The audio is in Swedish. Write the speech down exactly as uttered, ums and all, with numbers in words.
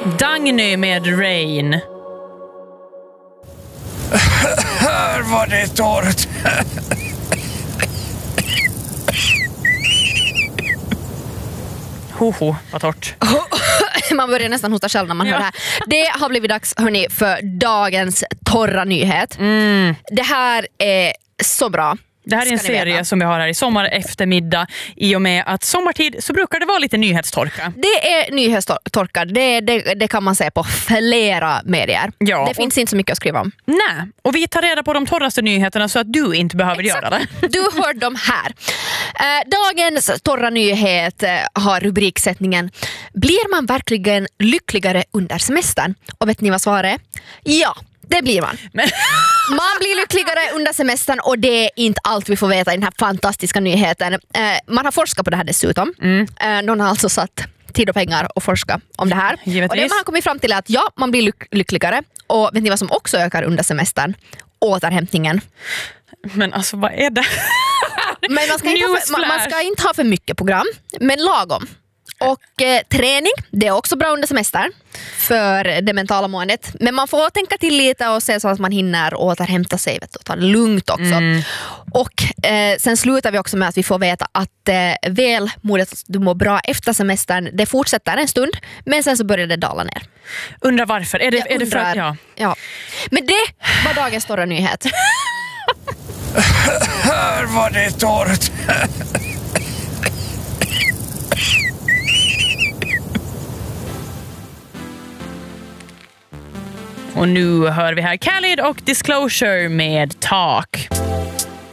Dagny med Rain. Här var det torrt. Hoho, vad torrt. Man börjar nästan hosta själv när man Ja. hör det här. Det har blivit dags, hörni, för dagens torra nyhet. Mm. Det här är så bra. Det här är en Ska ni serie veta. som vi har här i sommar eftermiddag, i och med att sommartid så brukar det vara lite nyhetstorka. Det är nyhetstorka, det, det, det kan man säga på flera medier. Ja, det och- finns inte så mycket att skriva om. Nej, och vi tar reda på de torraste nyheterna så att du inte behöver Exakt. göra det. Du hör dem här. Eh, dagens torra nyhet eh, har rubriksättningen: blir man verkligen lyckligare under semestern? Och vet ni vad svaret är? Ja, det blir man. Men, Man blir lyckligare under semestern, och det är inte allt vi får veta i den här fantastiska nyheten. Eh, man har forskat på det här dessutom. Mm. Eh, någon har alltså satt tid och pengar och forska om det här. Givetvis. Och det man har kommit fram till är att ja, man blir lyck- lyckligare. Och vet ni vad som också ökar under semestern? Återhämtningen. men alltså vad är det? Men man ska, inte ha för, man, man ska inte ha för mycket program, men lagom. Och eh, träning, det är också bra under semestern för det mentala måendet. Men man får tänka till lite och se så att man hinner återhämta sig, vet du, och ta det lugnt också. Mm. Och eh, sen slutar vi också med att vi får veta att eh, välmodet, att du mår bra efter semestern, det fortsätter en stund, men sen så börjar det dala ner. Undrar varför? Är det, Jag är det för att, undrar. ja. Ja. Men det var dagens stora nyhet. Här var det torrt. Och nu hör vi här Khalid och Disclosure med Tak.